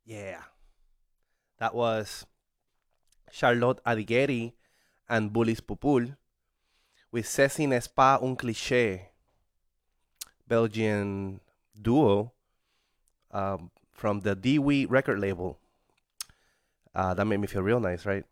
Yeah, that was Charlotte Adighieri and Bulis Pupul with Ceci n'est pas un cliché, Belgian duo from the Dewey record label. That made me feel real nice, right?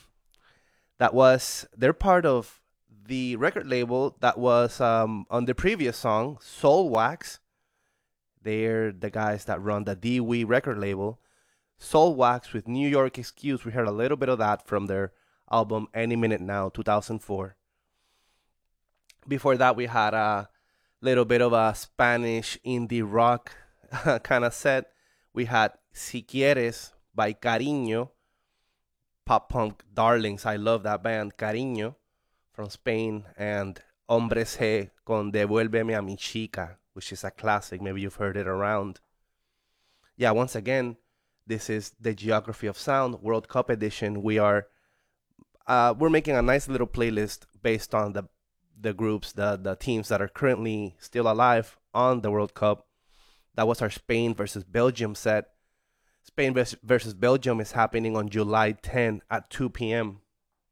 They're part of the record label that was on the previous song, Soul Wax. They're the guys that run the Dewey record label. Soul Wax with New York Excuse. We heard a little bit of that from their album Any Minute Now, 2004. Before that, we had a little bit of a Spanish indie rock kind of set. We had Si Quieres by Cariño, pop punk darlings. I love that band, Cariño, from Spain, and Hombres G con Devuélveme a mi chica, which is a classic. Maybe you've heard it around. Yeah, once again, this is the Geography of Sound World Cup edition. We're making a nice little playlist based on the groups, the teams that are currently still alive on the World Cup. That was our Spain versus Belgium set. Spain versus Belgium is happening on July 10 at 2 p.m.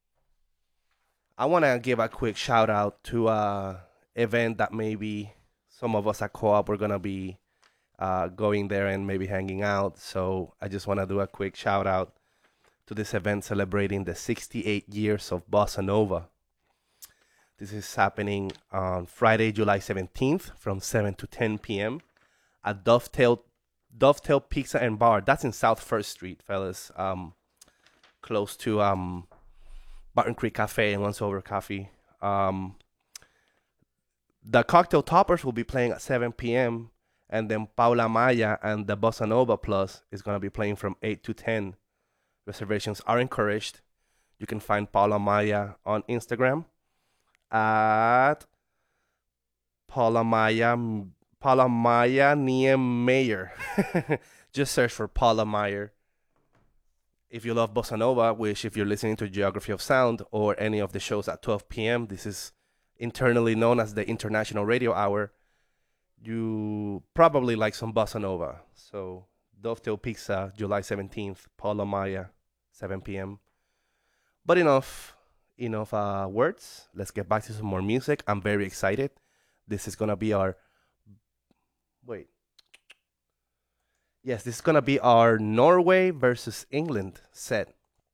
I want to give a quick shout out to an event that maybe some of us at Co-op are going to be going there and maybe hanging out. So I just want to do a quick shout out to this event celebrating the 68 years of Bossa Nova. This is happening on Friday, July 17th from 7 to 10 p.m. at Dovetail Pizza and Bar. That's in South First Street, fellas. Close to Barton Creek Cafe and Once Over Coffee. The Cocktail Toppers will be playing at 7 p.m. And then Paula Maya and the Bossa Nova Plus is going to be playing from 8 to 10. Reservations are encouraged. You can find Paula Maya on Instagram at Paula Maya Niemeyer. Just search for Paula Meyer. If you love Bossa Nova, which if you're listening to Geography of Sound or any of the shows at 12 p.m., this is internally known as the International Radio Hour, you probably like some Bossa Nova. So Dovetail Pizza, July 17th, Paula Maya, 7 p.m. But enough words. Let's get back to some more music. I'm very excited. This is going to be our Norway versus England set.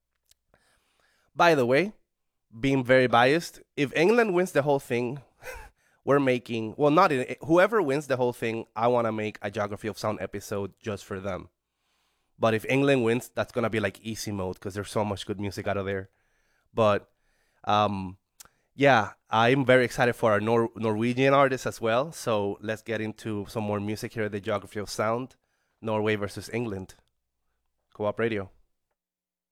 By the way, being very biased, if England wins the whole thing, whoever wins the whole thing, I want to make a Geography of Sound episode just for them. But if England wins, that's going to be like easy mode because there's so much good music out of there. But yeah, I'm very excited for our Norwegian artists as well. So let's get into some more music here at the Geography of Sound. Norway versus England. Co-op Radio.